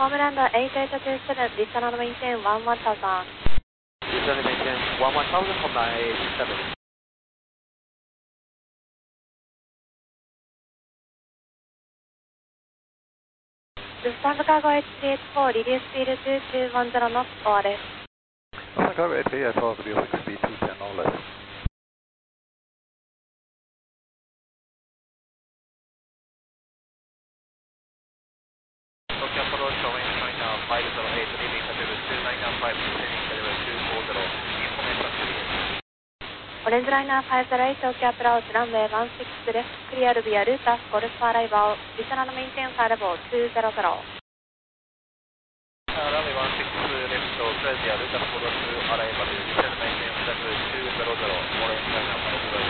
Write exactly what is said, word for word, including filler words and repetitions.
Homeland eight eight two seven, Descend maintain one one thousand. Descend maintain one one thousand, Homeland eight eight two seven. Lufthansa Cargo H C H four, reduce speed two two one zero knots, O R S. Lufthansa Cargo H C H four, reducing speed two ten or less. Tokyo approach, showing China five zero eight, leaving Hotel two nine nine five, descending Hotel two four zero, information clear. Orange Liner five zero eight, Tokyo approach, runway one six left, clear via Lutas, Golf arrival, Descend maintain flight level two zero zero. Uh, runway one six left, clear via Lutas, Golf arrival, Descend maintain flight level two zero zero, Orange Liner five zero eight.